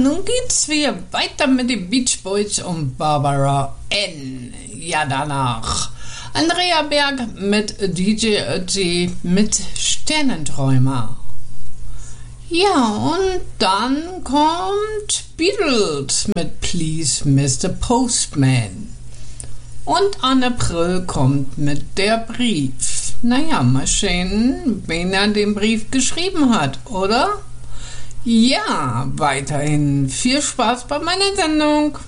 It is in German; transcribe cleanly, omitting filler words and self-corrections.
nun geht's wieder weiter mit den Beach Boys und Barbara N. Ja, danach Andrea Berg mit DJ Ötzi mit Sternenträumer. Ja, und dann kommt Beatles mit Please Mr. Postman. Und an April kommt mit der Brief. Naja, mal sehen, wen er den Brief geschrieben hat, oder? Ja, weiterhin viel Spaß bei meiner Sendung.